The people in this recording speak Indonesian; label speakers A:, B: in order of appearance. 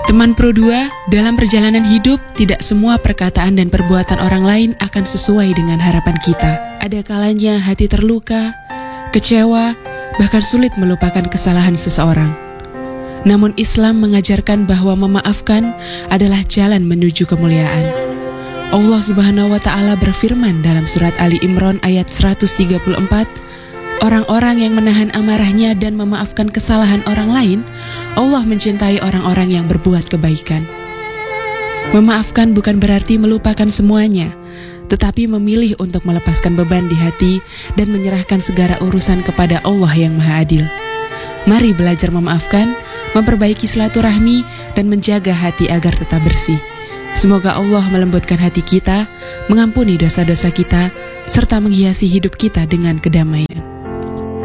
A: Teman Pro 2, dalam perjalanan hidup, tidak semua perkataan dan perbuatan orang lain akan sesuai dengan harapan kita. Ada kalanya hati terluka, kecewa, bahkan sulit melupakan kesalahan seseorang. Namun Islam mengajarkan bahwa memaafkan adalah jalan menuju kemuliaan. Allah Subhanahu wa Ta'ala berfirman dalam surat Ali Imran ayat 134, orang-orang yang menahan amarahnya dan memaafkan kesalahan orang lain, Allah mencintai orang-orang yang berbuat kebaikan. Memaafkan bukan berarti melupakan semuanya, tetapi memilih untuk melepaskan beban di hati dan menyerahkan segala urusan kepada Allah yang Maha Adil. Mari belajar memaafkan, memperbaiki silaturahmi, dan menjaga hati agar tetap bersih. Semoga Allah melembutkan hati kita, mengampuni dosa-dosa kita, serta menghiasi hidup kita dengan kedamaian.